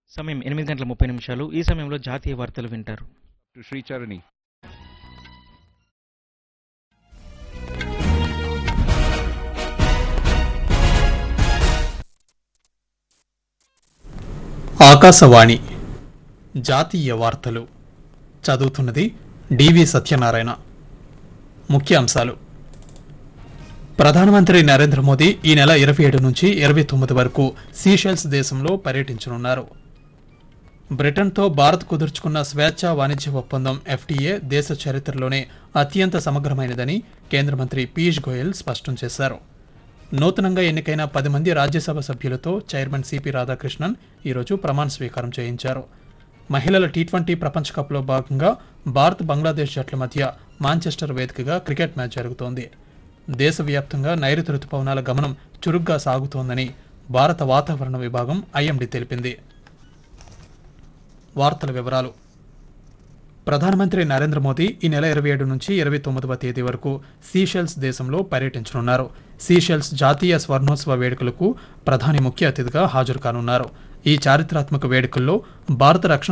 సమయం 8:30 ఈ సమయంలో జాతీయ వార్తలు వింటారు. to Sri Charani. ఆకాశవాణి జాతీయ వార్తలు చదువుతున్నది డివి సత్యనారాయణ. ముఖ్యాంశాలు: ప్రధానమంత్రి నరేంద్ర మోదీ ఈ నెల 27 నుంచి 29 వరకు సీషెల్స్ దేశంలో పర్యటించనున్నారు. బ్రిటన్తో భారత్ కుదుర్చుకున్న స్వేచ్ఛా వాణిజ్య ఒప్పందం ఎఫ్టీఏ దేశ చరిత్రలోనే అత్యంత సమగ్రమైనదని కేంద్ర మంత్రి పీయూష్ గోయల్ స్పష్టం చేశారు. నూతనంగా ఎన్నికైన 10 మంది రాజ్యసభ సభ్యులతో చైర్మన్ సిపి రాధాకృష్ణన్ ఈరోజు ప్రమాణ స్వీకారం చేయించారు. మహిళల టీ20 ప్రపంచ కప్లో భాగంగా భారత్ బంగ్లాదేశ్ జట్ల మధ్య మాంచెస్టర్ వేదికగా క్రికెట్ మ్యాచ్ జరుగుతోంది. దేశవ్యాప్తంగా నైరుతి రుతుపవనాల గమనం చురుగ్గా సాగుతోందని భారత వాతావరణ విభాగం ఐఎండీ తెలిపింది. వార్తల వివరాలు: ప్రధానమంత్రి నరేంద్ర మోదీ ఈ నెల 27 నుంచి 29వ తేదీ వరకు సీషెల్స్ దేశంలో పర్యటించనున్నారు. సీషెల్స్ జాతీయ స్వర్ణోత్సవ వేడుకలకు ప్రధాని ముఖ్య అతిథిగా హాజరు కానున్నారు. ఈ చారిత్రాత్మక వేడుకల్లో భారత రక్షణ